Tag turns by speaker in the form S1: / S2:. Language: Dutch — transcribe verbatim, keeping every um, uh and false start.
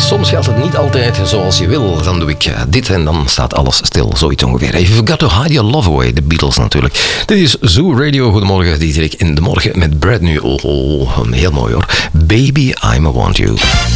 S1: soms gaat het niet altijd zoals je wil. Dan doe ik dit en dan staat alles stil. Zoiets ongeveer. You've got to hide your love away. De Beatles natuurlijk. Dit is Zoo Radio. Goedemorgen, Diederik in de morgen met Brad nu. Oh, oh, heel mooi hoor. Baby, I'm a want you.